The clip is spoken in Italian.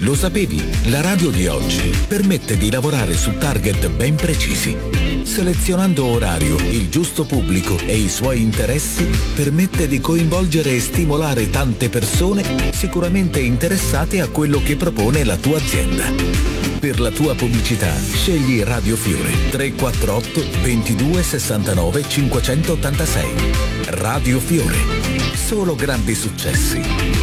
Lo sapevi? La radio di oggi permette di lavorare su target ben precisi. Selezionando orario, il giusto pubblico e i suoi interessi, permette di coinvolgere e stimolare tante persone sicuramente interessate a quello che propone la tua azienda. Per la tua pubblicità, scegli Radio Fiore 348 22 69 586. Radio Fiore. Solo grandi successi.